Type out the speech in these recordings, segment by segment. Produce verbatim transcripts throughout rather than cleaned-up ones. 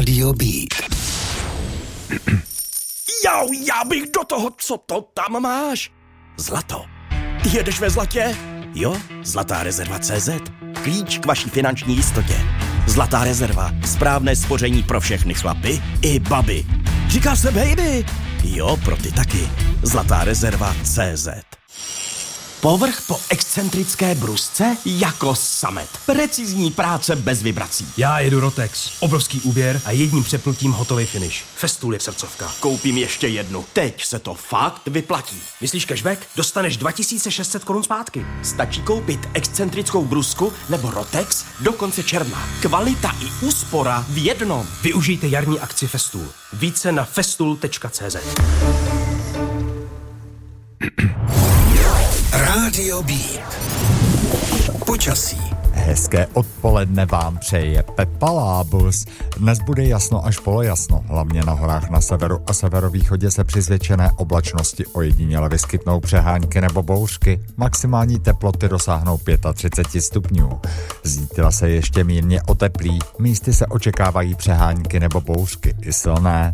Rádio Beat. Jau, já bych do toho, co to tam máš? Zlato. Jedeš ve zlatě? Jo, Zlatá rezerva tečka cé zet. Klíč k vaší finanční jistotě. Zlatá rezerva. Správné spoření pro všechny chlapy i baby. Říká se baby? Jo, pro ty taky. Zlatá rezerva tečka cé zet. Povrch po excentrické brusce jako samet. Precizní práce bez vibrací. Já jedu Rotex. Obrovský úběr a jedním přepnutím hotový finish. Festool je srdcovka. Koupím ještě jednu. Teď se to fakt vyplatí. Myslíš cashback? Dostaneš dva tisíce šest set korun zpátky. Stačí koupit excentrickou brusku nebo Rotex do konce června. Kvalita i úspora v jednom. Využijte jarní akci Festool. Více na festool tečka cé zet. Rádio Beat. Počasí. Hezké odpoledne vám přeje Pepa Lábus. Dnes bude jasno až polojasno, hlavně na horách na severu a severovýchodě se při zvětšené oblačnosti ojediněle vyskytnou přehánky nebo bouřky. Maximální teploty dosáhnou třicet pět stupňů. Zítra se ještě mírně oteplí, místy se očekávají přehánky nebo bouřky, i silné.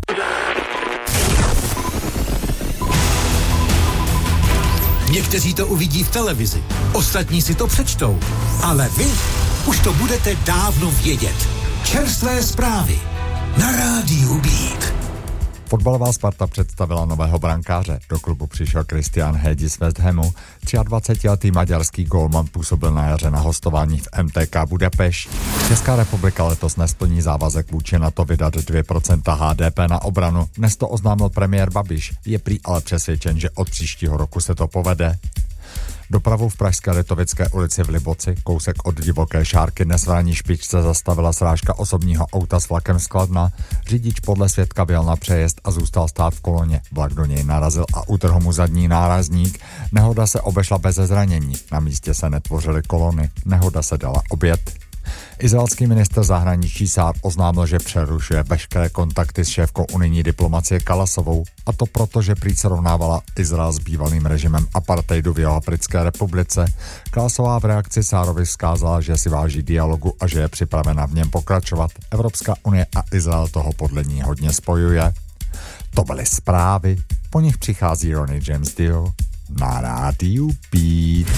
Někteří to uvidí v televizi, ostatní si to přečtou, ale vy už to budete dávno vědět. Čerstvé zprávy na Rádiu Beat. Fotbalová Sparta představila nového brankáře. Do klubu přišel Christian Hedis z West Hamu. dvacetiletý maďarský gólman působil na jaře na hostování v em té ká Budapešť. Česká republika letos nesplní závazek vůči NATO vydat dvě procenta há dé pé na obranu. Dnes to oznámil premiér Babiš. Je prý ale přesvědčen, že od příštího roku se to povede. Dopravu v pražské Litovické ulici v Liboci, kousek od Divoké Šárky, dnes v ranní špičce zastavila srážka osobního auta s vlakem z Kladna. Řidič podle svědka vyjel na přejezd a zůstal stát v koloně. Vlak do něj narazil a utrhl mu zadní nárazník. Nehoda se obešla bez zranění. Na místě se netvořily kolony. Nehoda se dala obět. Izraelský ministr zahraničí Saar oznámil, že přerušuje veškeré kontakty s šéfkou unijní diplomacie Kalasovou, a to proto, že prý srovnávala Izrael s bývalým režimem apartheidu v Jihoafrické republice. Kalasová v reakci Saarovi vzkázala, že si váží dialogu a že je připravena v něm pokračovat. Evropská unie a Izrael toho podle ní hodně spojuje. To byly zprávy, po nich přichází Ronnie James Dio na Rádiu Beat.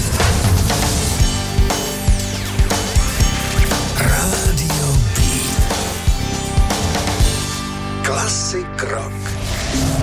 Rádio Beat. Classic rock.